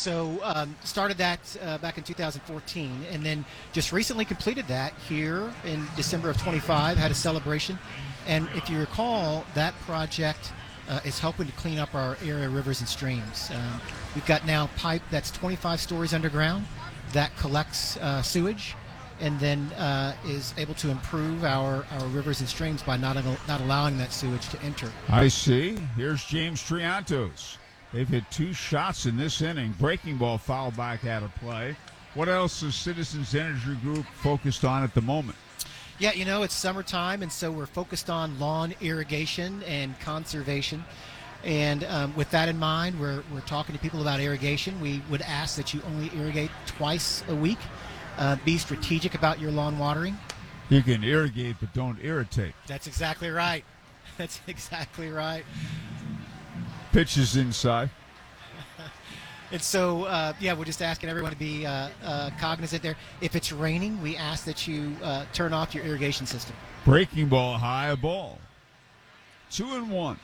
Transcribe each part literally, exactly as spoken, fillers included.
So um, started that uh, back in two thousand fourteen, and then just recently completed that here in December of twenty-five, had a celebration. And if you recall, that project uh, is helping to clean up our area rivers and streams. Um, we've got now pipe that's twenty-five stories underground that collects uh, sewage and then uh, is able to improve our, our rivers and streams by not, not allowing that sewage to enter. I see. Here's James Triantos. They've hit two shots in this inning. Breaking ball foul back out of play. What else is Citizens Energy Group focused on at the moment? Yeah, you know, it's summertime, and so we're focused on lawn irrigation and conservation. And um, with that in mind, we're, we're talking to people about irrigation. We would ask that you only irrigate twice a week. Uh, be strategic about your lawn watering. You can irrigate, but don't irritate. That's exactly right. That's exactly right. Pitches inside. And so, uh, yeah, we're just asking everyone to be uh, uh, cognizant there. If it's raining, we ask that you uh, turn off your irrigation system. Breaking ball, high a ball. Two and one.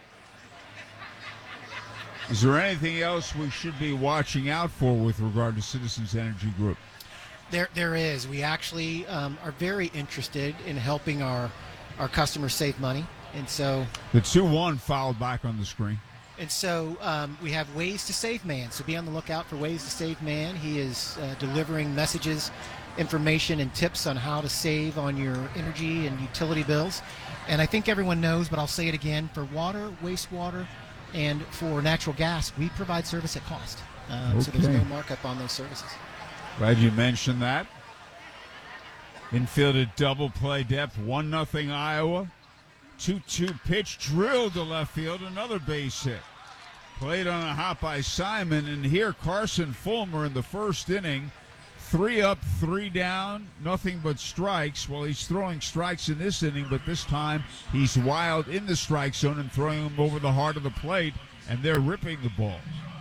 Is there anything else we should be watching out for with regard to Citizens Energy Group? There, there is. We actually um, are very interested in helping our, our customers save money. And so the two one fouled back on the screen. And so um, we have Ways to Save Man. So be on the lookout for Ways to Save Man. He is uh, delivering messages, information, and tips on how to save on your energy and utility bills. And I think everyone knows, but I'll say it again, for water, wastewater, and for natural gas, we provide service at cost. Um, okay. So there's no markup on those services. Glad you mentioned that. Infielded double play depth, one nothing Iowa. two two pitch drilled to left field, another base hit. Played on a hop by Simon, and here Carson Fulmer in the first inning. Three up, three down, nothing but strikes. Well, he's throwing strikes in this inning, but this time he's wild in the strike zone and throwing them over the heart of the plate, and they're ripping the ball.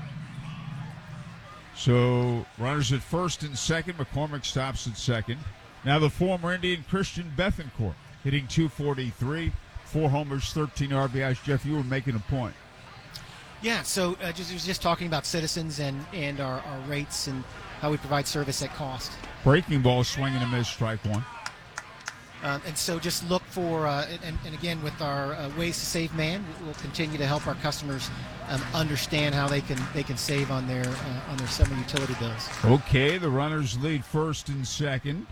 So runners at first and second. McCormick stops at second. Now the former Indian Christian Bethancourt hitting two forty-three, four homers, thirteen R B Is. Jeff, you were making a point. Yeah, so uh, just was just talking about Citizens and, and our, our rates and how we provide service at cost. Breaking ball, swinging and a miss, strike one. Um, and so just look for, uh, and, and again, with our uh, Ways to Save Man, we'll continue to help our customers um, understand how they can they can save on their uh, on their summer utility bills. Okay, the runners lead first and second.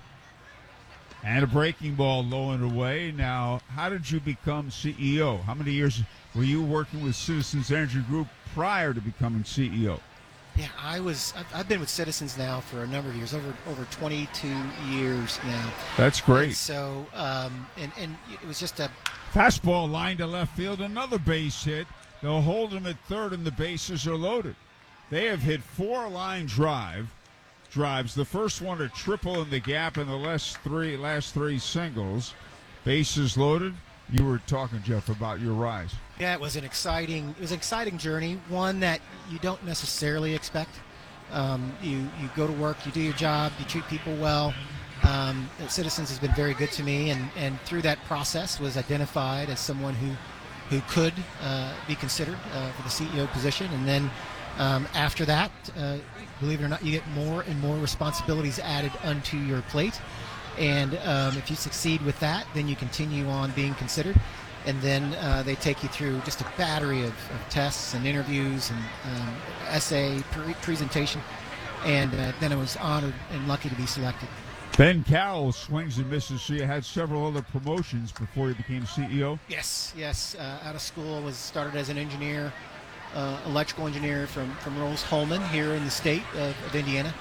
And a breaking ball low and away. Now, how did you become C E O? How many years were you working with Citizens Energy Group prior to becoming C E O? Yeah, I was. I've, I've been with Citizens now for a number of years, over over twenty-two years now. That's great. And so, um, and and it was just a fastball line to left field, another base hit. They'll hold him at third, and the bases are loaded. They have hit four line drive drives. The first one a triple in the gap, and the last three last three singles. Bases loaded. You were talking, Jeff, about your rise. Yeah, it was an exciting. It was an exciting journey. One that you don't necessarily expect. Um, you you go to work, you do your job, you treat people well. Um, Citizens has been very good to me, and, and through that process was identified as someone who who could uh, be considered uh, for the C E O position. And then um, after that, uh, believe it or not, you get more and more responsibilities added unto your plate. And um, if you succeed with that, then you continue on being considered. And then uh, they take you through just a battery of, of tests and interviews and um, essay, pre- presentation. And uh, then I was honored and lucky to be selected. Ben Cowell swings and misses. So you had several other promotions before you became C E O? Yes, yes. Uh, out of school, was started as an engineer, uh, electrical engineer from, from Rose-Hulman here in the state of, of Indiana.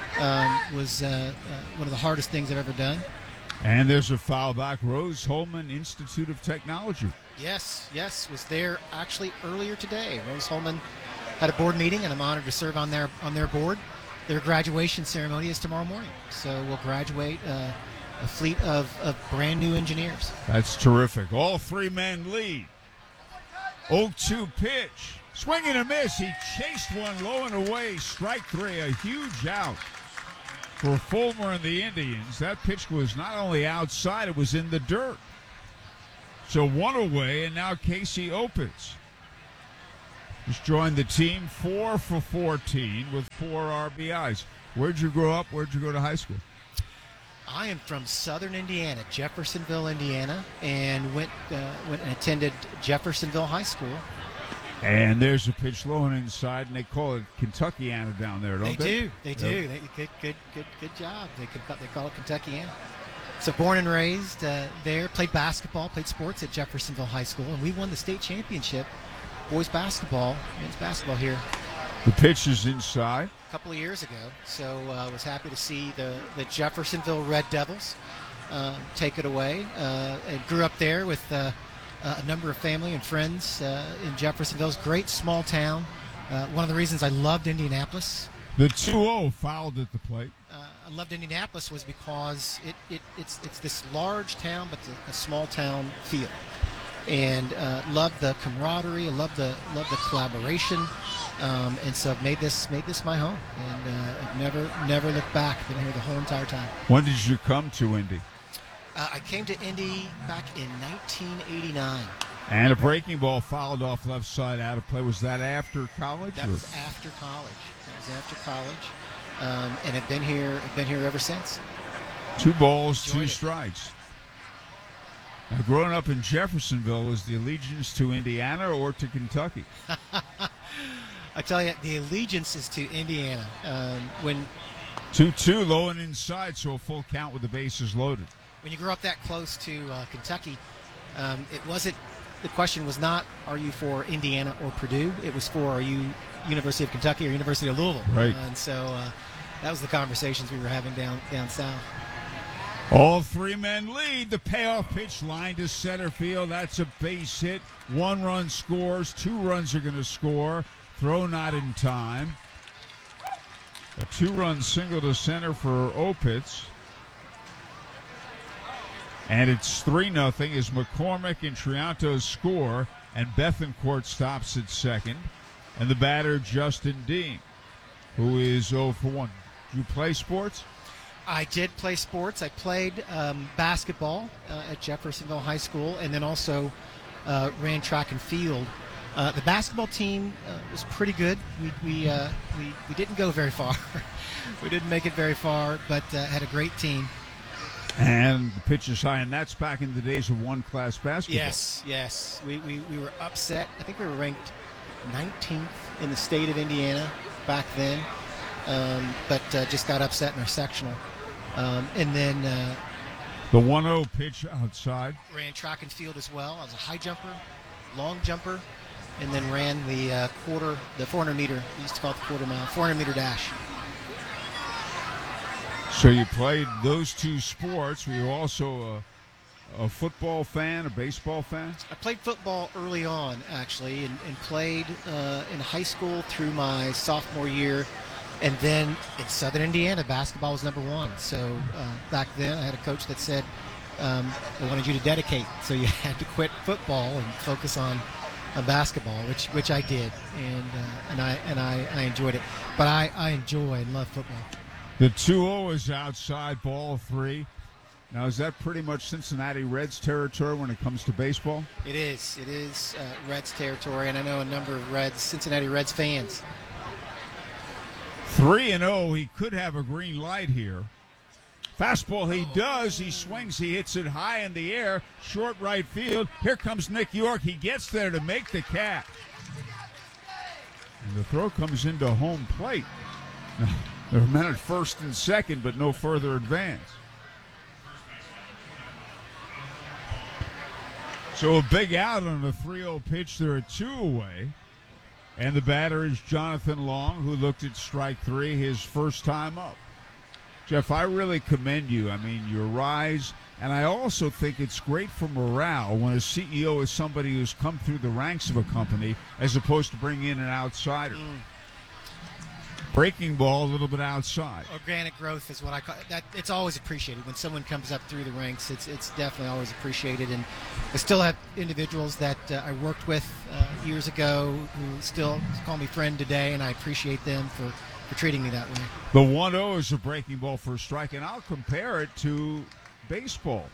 Um, was uh, uh, one of the hardest things I've ever done. And there's a foul back. Rose-Hulman Institute of Technology. Yes, yes. Was there actually earlier today. Rose-Hulman had a board meeting, and I'm honored to serve on their on their board. Their graduation ceremony is tomorrow morning. So we'll graduate uh, a fleet of, of brand new engineers. That's terrific. All three men lead. oh two pitch. Swing and a miss. He chased one low and away. Strike three. A huge out for Fulmer and the Indians. That pitch was not only outside, it was in the dirt. So one away, and now Casey Opitz. Just joined the team, four for fourteen with four R B Is. Where'd you grow up? Where'd you go to high school? I am from Southern Indiana, Jeffersonville, Indiana, and went uh, went and attended Jeffersonville High School. And there's a pitch low and inside, and they call it Kentuckiana down there, don't They they? do, they do. They, good, good, good, good job. They could, they call it Kentuckiana. So born and raised uh, there, played basketball, played sports at Jeffersonville High School, and we won the state championship, boys basketball, men's basketball here The pitch is inside. a couple of years ago. So I uh, was happy to see the, the Jeffersonville Red Devils uh, take it away. Uh, and grew up there with uh, a number of family and friends uh, in Jeffersonville. It's a great small town. Uh, one of the reasons I loved Indianapolis. The two oh fouled at the plate. Uh, I loved Indianapolis was because it, it it's it's this large town, but a, a small town feel, and uh, loved the camaraderie. I loved the loved the collaboration, um, and so I've made this made this my home, and uh, I've never never looked back. Been here the whole entire time. When did you come to Indy? Uh, I came to Indy back in nineteen eighty-nine. And a breaking ball fouled off left side out of play. Was that after college? That or? was after college. That was after college, um, and I've been here. I've been here ever since. Two balls, Enjoyed two it. strikes. Now, growing up in Jeffersonville, was the allegiance to Indiana or to Kentucky? I tell you, the allegiance is to Indiana. Um, when two two, low and inside, so a full count with the bases loaded. when you grow up that close to uh, Kentucky, um, it wasn't. The question was not, are you for Indiana or Purdue? It was for, are you University of Kentucky or University of Louisville? Right. And so uh, that was the conversations we were having down down south. All three men lead. The payoff pitch line to center field. That's a base hit. One run scores. Two runs are going to score. Throw not in time. A two-run single to center for Opitz. And it's three nothing as McCormick and Trianto score, and Bethencourt stops at second. And the batter, Justin Dean, who is oh for one. Did you play sports? I did play sports. I played um, basketball uh, at Jeffersonville High School, and then also uh, ran track and field. Uh, the basketball team uh, was pretty good. We we, uh, we we didn't go very far. We didn't make it very far, but uh, had a great team. And the pitch is high, and that's back in the days of one-class basketball. Yes, yes. We, we, we were upset. I think we were ranked nineteenth in the state of Indiana back then, um, but uh, just got upset in our sectional. Um, and then uh, The one oh pitch outside. ran track and field as well. I was a high jumper, long jumper, and then ran the uh, quarter, the four hundred meter. We used to call it the quarter mile, four hundred meter dash. So you played those two sports. Were you also a, a football fan, a baseball fan? I played football early on, actually, and, and played uh, in high school through my sophomore year. And then in Southern Indiana, basketball was number one. So uh, back then, I had a coach that said, um, "I wanted you to dedicate." So you had to quit football and focus on, on basketball, which which I did, and uh, and I and I, I enjoyed it. But I, I enjoy and love football. The two oh is outside, ball three. Now, is that pretty much Cincinnati Reds territory when it comes to baseball? It is. It is uh, Reds territory, and I know a number of Reds, Cincinnati Reds fans. three and oh, he could have a green light here. Fastball, he does. He swings, he hits it high in the air, short right field. Here comes Nick York. He gets there to make the catch. And the throw comes into home plate. There were men at first and second, but no further advance. So a big out on a three oh pitch. They're a two away. And the batter is Jonathan Long, who looked at strike three his first time up. Jeff, I really commend you. I mean, your rise, and I also think it's great for morale when a C E O is somebody who's come through the ranks of a company as opposed to bringing in an outsider. Mm. Breaking ball a little bit outside. Organic growth is what I call that. It's always appreciated when someone comes up through the ranks. It's it's definitely always appreciated, and I still have individuals that uh, I worked with uh, years ago who still call me friend today, and I appreciate them for, for treating me that way. The one oh is a breaking ball for a strike, and I'll compare it to baseball.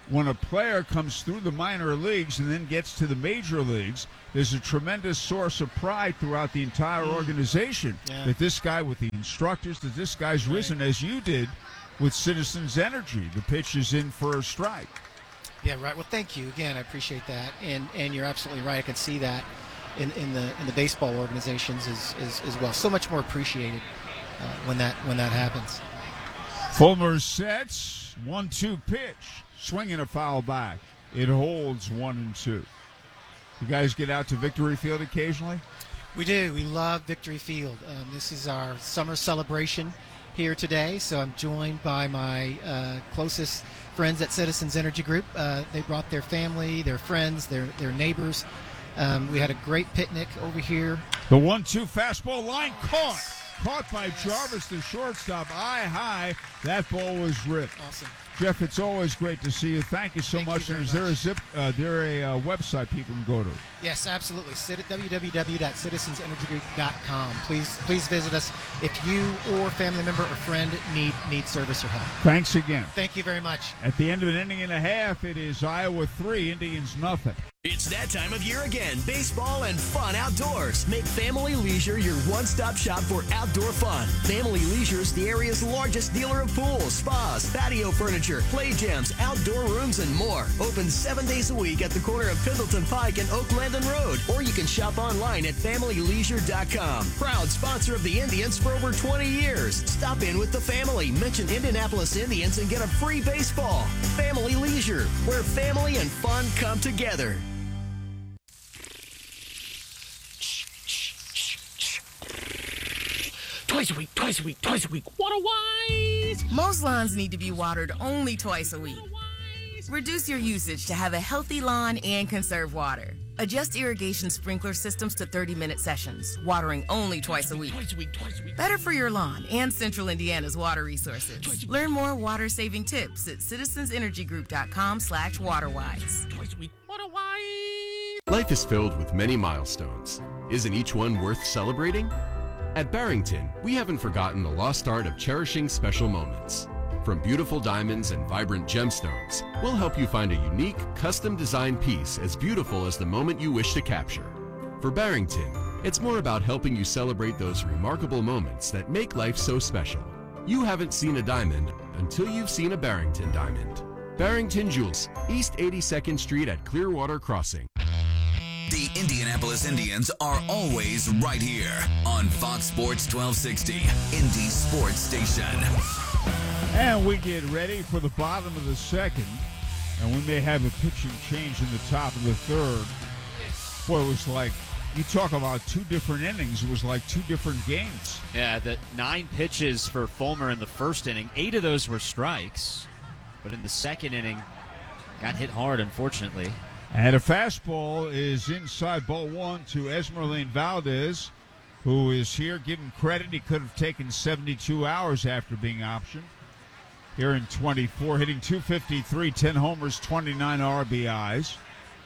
when a player comes through the minor leagues and then gets to the major leagues, there's a tremendous source of pride throughout the entire organization Yeah. that this guy with the instructors, that this guy's risen as you did with Citizens Energy. The pitch is in for a strike. Yeah, right. Well, thank you again. I appreciate that, and and you're absolutely right. I can see that in, in the in the baseball organizations as as, as well. So much more appreciated uh, when that when that happens. Fulmer sets, one two pitch, swinging a foul back. It holds one and two. You guys get out to Victory Field occasionally? We do. We love Victory Field. Um, this is our summer celebration here today, so I'm joined by my uh, closest friends at Citizens Energy Group. Uh, they brought their family, their friends, their their neighbors. Um, we had a great picnic over here. The one two fastball line caught. Caught by Jarvis, the shortstop, eye high. That ball was ripped. Awesome. Jeff, it's always great to see you. Thank you so Thank much. you And very is there a zip? Uh, there a uh, website people can go to? Yes, absolutely. Sit at w w w dot citizens energy group dot com. Please, please visit us if you or family member or friend need need service or help. Thanks again. Thank you very much. At the end of an inning and a half, it is Iowa three, Indians nothing. It's that time of year again. Baseball and fun outdoors. Make Family Leisure your one-stop shop for outdoor fun. Family Leisure is the area's largest dealer of pools, spas, patio furniture, play gyms, outdoor rooms, and more. Open seven days a week at the corner of Pendleton Pike and Oak Landon Road. Or you can shop online at family leisure dot com. Proud sponsor of the Indians for over twenty years. Stop in with the family. Mention Indianapolis Indians and get a free baseball. Family Leisure, where family and fun come together. Twice a week, twice a week, twice a week. Water wise. Most lawns need to be watered only twice a week. Reduce your usage to have a healthy lawn and conserve water. Adjust irrigation sprinkler systems to thirty-minute sessions, watering only twice a week. Twice a week, twice a week. Better for your lawn and Central Indiana's water resources. Learn more water-saving tips at citizens energy group dot com slash waterwise. Twice a week. Water wise. Life is filled with many milestones. Isn't each one worth celebrating? At Barrington, we haven't forgotten the lost art of cherishing special moments. From beautiful diamonds and vibrant gemstones, we'll help you find a unique, custom-designed piece as beautiful as the moment you wish to capture. For Barrington, it's more about helping you celebrate those remarkable moments that make life so special. You haven't seen a diamond until you've seen a Barrington diamond. Barrington Jewels, East eighty-second Street at Clearwater Crossing. The Indianapolis Indians are always right here on Fox Sports twelve sixty, Indy Sports Station. And we get ready for the bottom of the second, and we may have a pitching change in the top of the third. Boy, it was like, you talk about two different innings. It was like two different games. Yeah, the nine pitches for Fulmer in the first inning. Eight of those were strikes, but in the second inning, got hit hard, unfortunately. And a fastball is inside ball one to Esmeralyn Valdez, who is here. Give him credit. He could have taken seventy-two hours after being optioned. Here in twenty-four, hitting two fifty-three, ten homers, twenty-nine R B Is.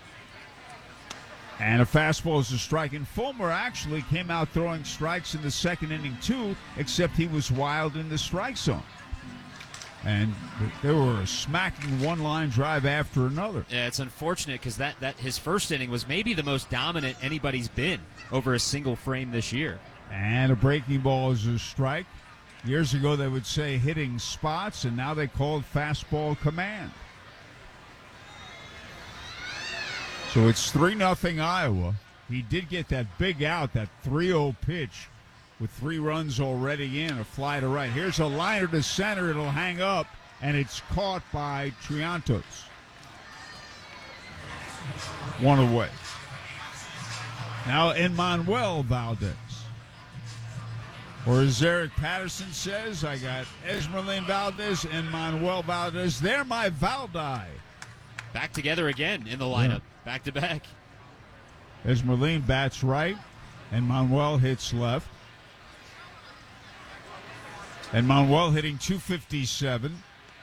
And a fastball is a strike. And Fulmer actually came out throwing strikes in the second inning, too, except he was wild in the strike zone. And they were smacking one line drive after another. Yeah, it's unfortunate because that, that his first inning was maybe the most dominant anybody's been over a single frame this year. And a breaking ball is a strike. Years ago they would say hitting spots, and now they call it fastball command. So it's three nothing Iowa. He did get that big out, that three oh pitch, with three runs already in, a fly to right. Here's a liner to center. It'll hang up, and it's caught by Triantos. One away. Now Emmanuel Valdez. Or as Eric Patterson says, I got Esmeralyn Valdez and Manuel Valdez. They're my Valdi. Back together again in the lineup. Yeah. Back to back. Esmeralyn bats right, and Manuel hits left. And Manuel hitting two fifty-seven.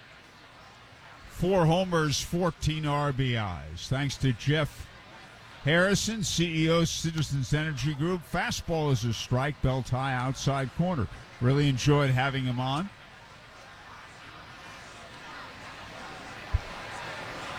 Four homers, fourteen R B Is. Thanks to Jeff Harrison, C E O, Citizens Energy Group. Fastball is a strike, belt high, outside corner. Really enjoyed having him on.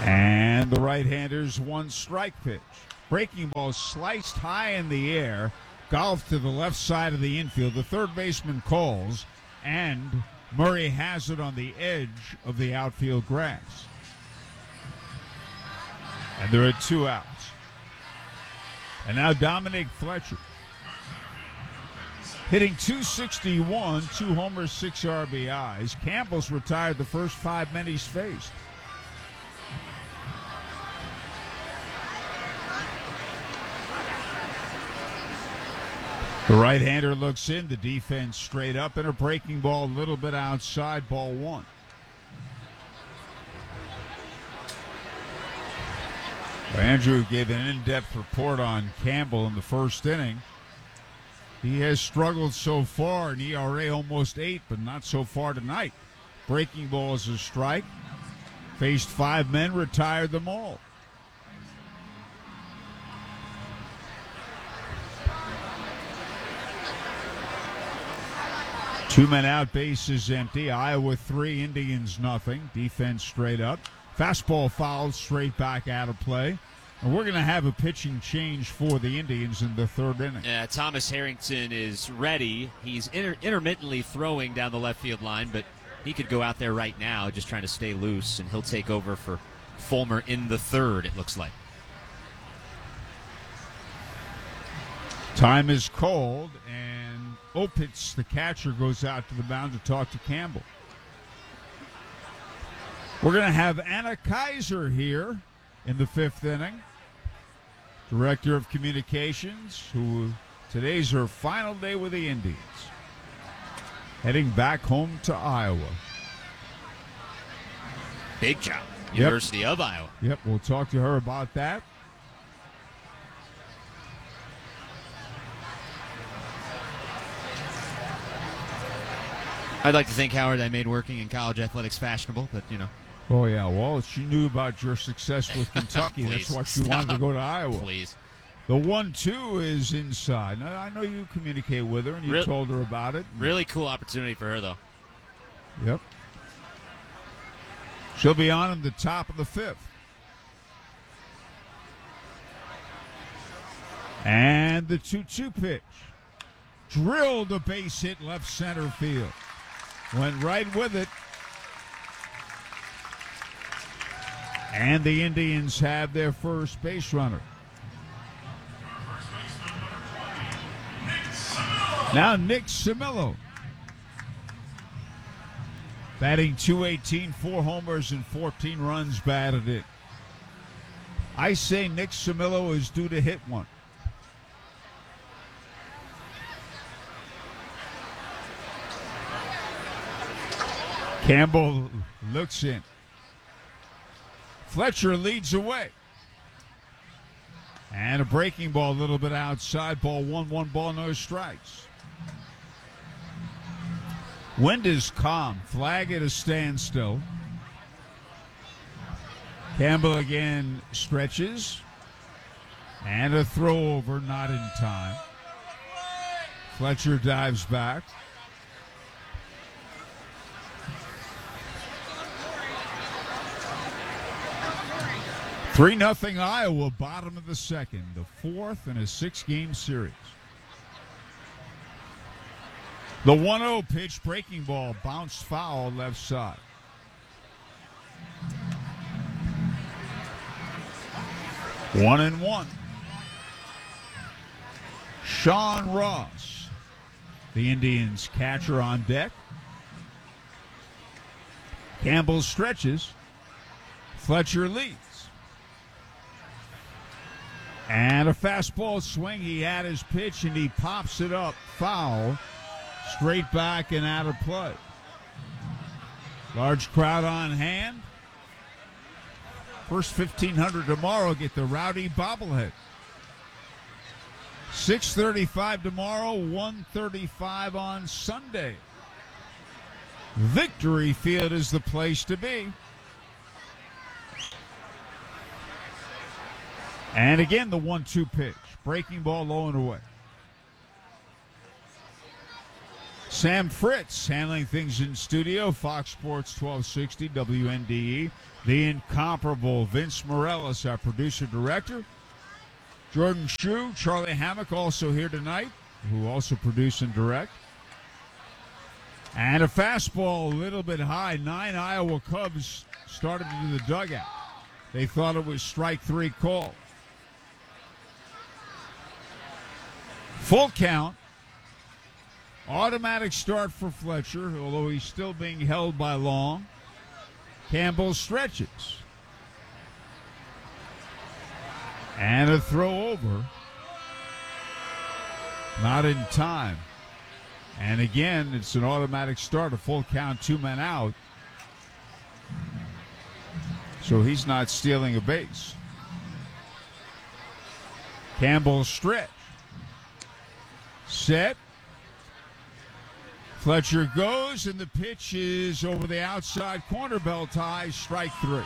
And the right-hander's one strike pitch. Breaking ball sliced high in the air, golfed to the left side of the infield. The third baseman calls, and Murray has it on the edge of the outfield grass. And there are two outs. And now Dominic Fletcher, hitting two sixty-one, two homers, six R B Is. Campbell's retired the first five men he's faced. The right-hander looks in, the defense straight up, and a breaking ball a little bit outside, ball one. Andrew gave an in-depth report on Campbell in the first inning. He has struggled so far, an E R A almost eight, but not so far tonight. Breaking ball is a strike. Faced five men, retired them all. Two men out, base is empty. Iowa three, Indians nothing. Defense straight up. Fastball fouled straight back out of play. And we're going to have a pitching change for the Indians in the third inning. Yeah, Thomas Harrington is ready. He's inter- intermittently throwing down the left field line, but he could go out there right now just trying to stay loose, and he'll take over for Fulmer in the third, it looks like. Time is cold, and Opitz, the catcher, goes out to the mound to talk to Campbell. We're going to have Anna Kaiser here in the fifth inning, Director of Communications, who today's her final day with the Indians, heading back home to Iowa. Big job. Yep. University of Iowa. Yep, we'll talk to her about that. I'd like to think, Howard, I made working in college athletics fashionable, but, you know. Oh, yeah, well, she knew about your success with Kentucky. That's why she stop. wanted to go to Iowa. Please. The one two is inside. Now, I know you communicate with her, and you Re- told her about it. Really cool opportunity for her, though. Yep. She'll be on in the top of the fifth. And the two two pitch. Drilled a base hit left center field. Went right with it. And the Indians have their first base runner. Now Nick Simillo. Batting two eighteen, four homers and fourteen runs batted in. I say Nick Simillo is due to hit one. Campbell looks in. Fletcher leads away. And a breaking ball a little bit outside. Ball one, one ball, no strikes. Wind is calm. Flag at a standstill. Campbell again stretches. And a throw over, not in time. Fletcher dives back. three nothing Iowa, bottom of the second, the fourth in a six-game series. The one oh pitch, breaking ball, bounced foul left side. One and one. Sean Ross, the Indians catcher, on deck. Campbell stretches. Fletcher leads. And a fastball swing. He had his pitch, and he pops it up. Foul. Straight back and out of play. Large crowd on hand. First fifteen hundred tomorrow get the Rowdy bobblehead. six thirty-five tomorrow, one thirty-five on Sunday. Victory Field is the place to be. And again, the one two pitch. Breaking ball low and away. Sam Fritz handling things in studio, Fox Sports twelve sixty, W N D E. The incomparable Vince Morales, our producer-director. Jordan Shue, Charlie Hammock also here tonight, who also produce and direct. And a fastball a little bit high. Nine Iowa Cubs started into the dugout. They thought it was strike three call. Full count. Automatic start for Fletcher, although he's still being held by Long. Campbell stretches. And a throw over. Not in time. And again, it's an automatic start, a full count, two men out. So he's not stealing a base. Campbell stretch. Set. Fletcher goes, and the pitch is over the outside corner, belt high, strike three.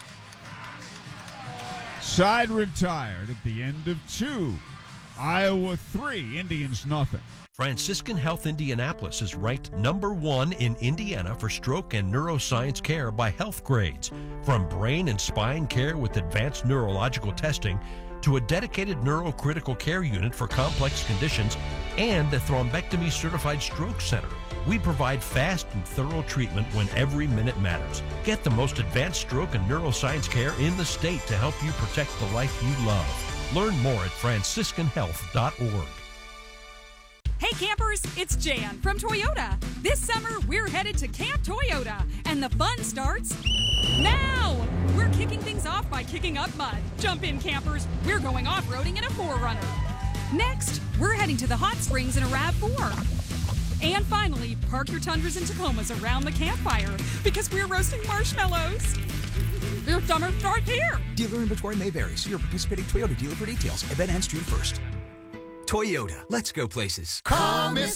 Side retired at the end of two. Iowa three, Indians nothing. Franciscan Health Indianapolis is ranked number one in Indiana for stroke and neuroscience care by Health Grades. From brain and spine care with advanced neurological testing to a dedicated neurocritical care unit for complex conditions and a thrombectomy certified stroke center. We provide fast and thorough treatment when every minute matters. Get the most advanced stroke and neuroscience care in the state to help you protect the life you love. Learn more at franciscan health dot org. Hey campers, it's Jan from Toyota. This summer, we're headed to Camp Toyota, and the fun starts now! We're kicking things off by kicking up mud. Jump in, campers. We're going off-roading in a four runner. Next, we're heading to the hot springs in a RAV four. And finally, park your Tundras and Tacomas around the campfire because we're roasting marshmallows. Your summer starts here. Dealer inventory may vary. See your participating Toyota dealer for details. Event ends June first. Toyota, let's go places. Call Miss